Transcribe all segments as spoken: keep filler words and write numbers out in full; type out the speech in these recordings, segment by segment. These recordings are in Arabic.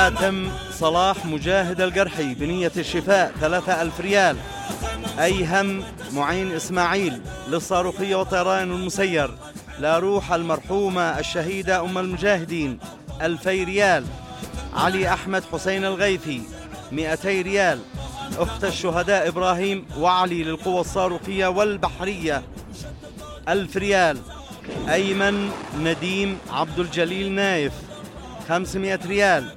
حاتم صلاح مجاهد القرحي بنية الشفاء ثلاثة ألف ريال. أيهم معين إسماعيل للصاروخية والطيران المسير. لا روح المرحومة الشهيدة أم المجاهدين ألفي ريال. علي أحمد حسين الغيثي مئتي ريال. أخت الشهداء إبراهيم وعلي للقوى الصاروخية والبحرية ألف ريال. أيمن نديم عبد الجليل نايف خمسمائة ريال.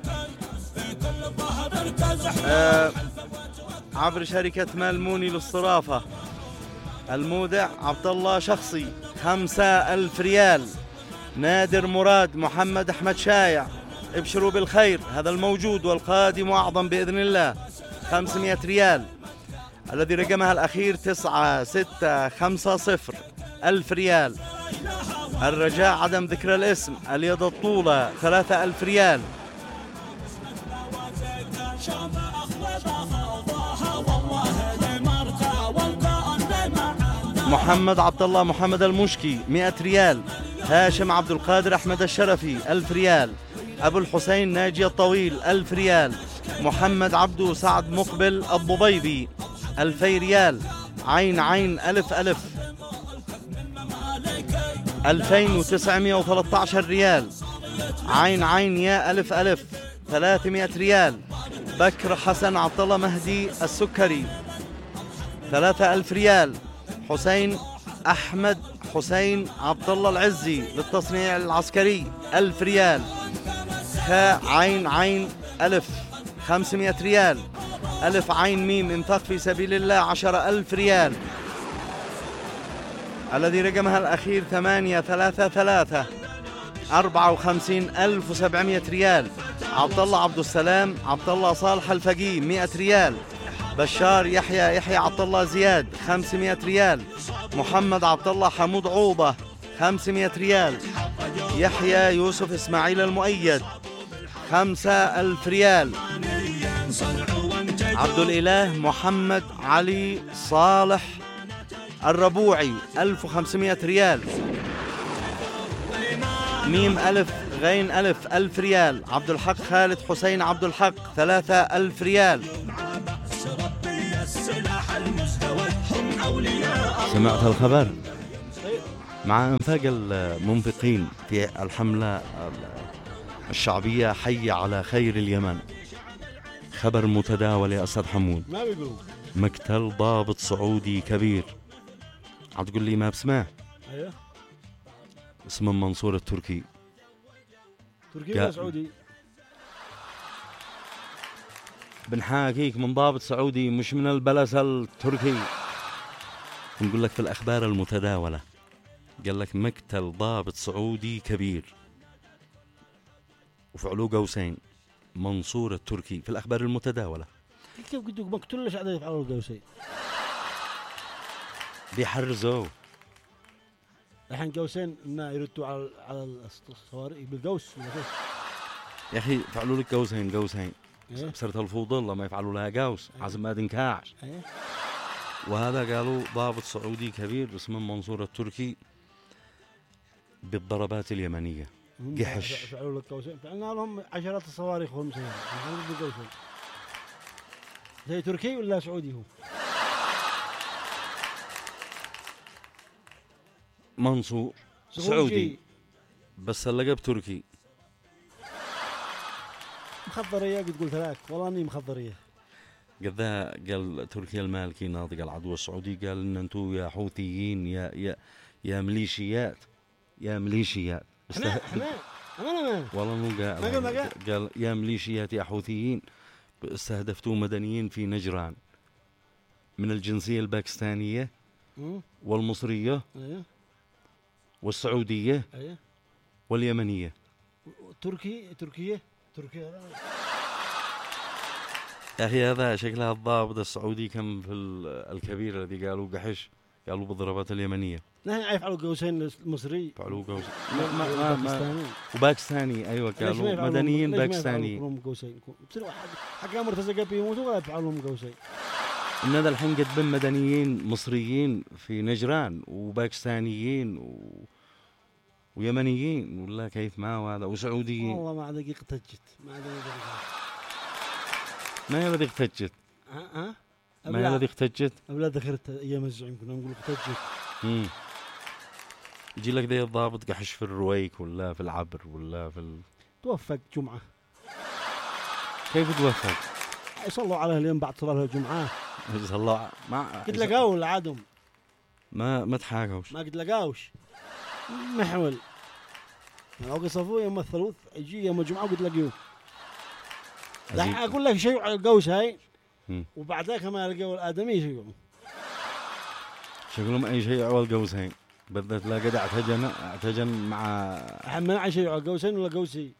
آه عبر شركة مالموني للصرافة المودع عبد الله شخصي خمسة ألف ريال. نادر مراد محمد أحمد شايع ابشروا بالخير، هذا الموجود والقادم أعظم بإذن الله خمسمائة ريال. الذي رقمها الأخير تسعة ستة خمسة صفر ألف ريال. الرجاء عدم ذكر الاسم. اليد الطولة ثلاثة ألف ريال. محمد عبد الله محمد المشكي مئة ريال. هاشم عبد القادر أحمد الشرفي ألف ريال. أبو الحسين ناجي الطويل ألف ريال. محمد عبدو سعد مقبل الضبيبي ألفي ريال. عين عين ألف ألف ألفين وتسعمائة وثلاثة عشر ريال. عين عين يا ألف ألف ثلاثمائة ريال. بكر حسن عبد الله مهدي السكري ثلاثة ألف ريال. حسين أحمد حسين عبد الله العزي للتصنيع العسكري ألف ريال. خاء عين عين ألف خمسمائة ريال. ألف عين ميم انفاق في سبيل الله عشرة ألف ريال. الذي رقمها الأخير ثمانية ثلاثة ثلاثة أربعة وخمسين ألف وسبعمائة ريال. عبد الله عبد السلام عبد الله صالح الفقيه مئة ريال. بشار يحيى يحيى عبد الله زياد خمسمائة ريال. محمد عبد الله حمود عوضة خمسمائة ريال. يحيى يوسف إسماعيل المؤيد خمسة ألف ريال. عبد الإله محمد علي صالح الربوعي ألف وخمسمائة ريال. ميم ألف غين ألف ألف ريال. عبد الحق خالد حسين عبد الحق ثلاثة ألف ريال. سمعت الخبر مع انفاق المنفقين في الحملة الشعبية حي على خير اليمن. خبر متداول يا أستاذ حمود، ما بيقولوا مقتل ضابط سعودي كبير. عم تقول لي ما بسمع؟ ايوه اسمه منصور التركي. تركي ولا سعودي؟ بنحاكيك من ضابط سعودي مش من البلس التركي. نقول لك في الأخبار المتداولة قال لك مقتل ضابط سعودي كبير وفعلوه قوسين منصور التركي في الأخبار المتداولة. كيف قد مقتول ليش عاد يفعلوا القوسين؟ بيحرزوه الحين قوسين إنه يردوا على على الصواريخ بالقوس ولا كيف؟ يا أخي فعلوا لك قوسين قوسين إيه؟ بسرت الفوضى ما يفعلوا لها قوس إيه؟ عزم ما تنكاعش. إيه؟ وهذا قالوا ضابط سعودي كبير اسمه منصور التركي بالضربات اليمنية قحش. فعلوا لك قوسين، فعلنا لهم عشرات الصواريخ وهم سيارة بالقوسين. زي تركي ولا سعودي هو؟ منصور سعودي بس اللقب تركي. مخضرية قد قلت لك والله اني مخضرية. قال قال تركيا المالكي ناطق العدو السعودي قال ان انتم يا حوثيين يا يا يا ميليشيات يا ميليشيات احنا احنا انا والله مو قال قال قال يا ميليشيات يا حوثيين استهدفتوا مدنيين في نجران من الجنسية الباكستانية والمصرية والسعودية واليمنية. تركي تركيا تركيا يا أخي هذا شكلها الضابط السعودي كم في الكبير الذي قالوا قحش قالوا بالضربات اليمنية. نحن عارف على قوسين المصري فعلوا قوسين ما ما ما وباكستاني أيوة قالوا مدنيين باكستاني. حق مرتزقة بيموتوا ولا يفعلون قوسين. إن هذا الحين قد بين مدنيين مصريين في نجران وباكستانيين و... ويمنيين ولا كيف ما هذا وسعوديين. والله ما عاد دقيقة تجت ما عاد ما هي الذي اختجت؟ ها ها ما هي الذي اختجت؟ أبلا ذكرت أيام الزعيم كنا نقول اختجت. امم يجي لك ذي الضابط قحش في الرويك ولا في العبر ولا في ال... توفق جمعة. كيف توفق؟ يصلوا عليه اليوم بعد صلاة الجمعة. يصلوا ما قد لقاو العادم. ما ما تحاكوش. ما قد لقاوش. محول. لو قصفوه يوم الثلاث يجي يوم الجمعة وقد لقيوه. دحين أقول لك شيء على القوس هاي. وبعدها كما لقوا الآدمي شيء. شكلهم أي شيء على القوس هاي. بدت لا قد اعتجن اعتجن مع حمل شيء على القوسين ولا قوسي.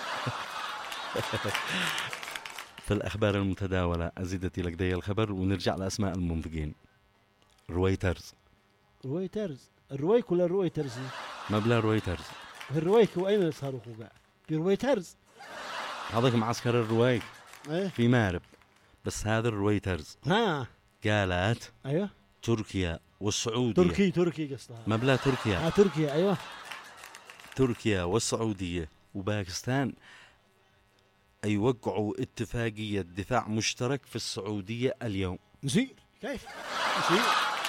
في الأخبار المتداولة أزيدتي لك دي الخبر ونرجع لأسماء المنفقين. رويترز. رويترز الرويك ولا رويترز؟ ما بلا رويترز. الرويك وين صاروا خوقع؟ في رويترز. هذاك معسكر الرويك. ايه في مارب. بس هذا الرويترز. ها قالت. ايوه. تركيا والسعودية. تركي تركي قصدها. ما بلا تركيا. ها تركيا ايوه. تركيا والسعودية وباكستان أي وقعوا اتفاقية دفاع مشترك في السعودية اليوم. نسير كيف؟ نسير.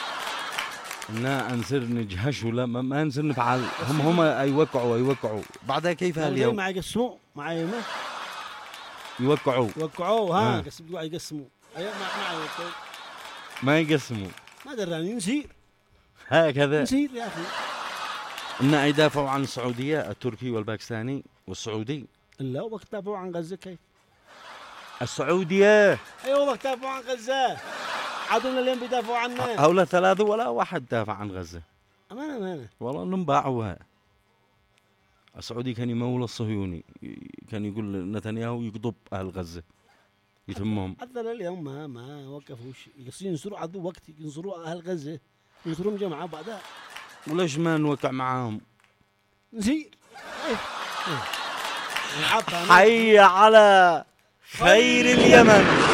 لا نصير نجهش ولا ما, ما نصير نفعل. هم هم أي وقعوا أي وقعوا بعدها كيف اليوم؟ معي يقسموا معي ما يوقعوا يوقعوا ها قسموا يقسموا أيوة ما معي ما يقسموا ما دراني نسير هكذا نسير يا أخي. إن يدافعوا عن السعودية التركي والباكستاني والسعودي. لا وقت دافعوا عن غزة كيف؟ السعودية أيوة وقت دافعوا عن غزة عدونا اليوم بيدافعوا عنا. هؤلاء ثلاثة ولا واحد دافع عن غزة. أمانة أمانة والله إنهم باعوها. السعودي كان يمول الصهيوني كان يقول نتنياهو يقضب أهل غزة يتمهم. حتى اليوم ما ما وقفوش يصير ينصروا عدو وقت ينصروا أهل غزة ينصرهم جماعة بعدها. وليش ما نوقع معاهم؟ نسير. حي على خير اليمن.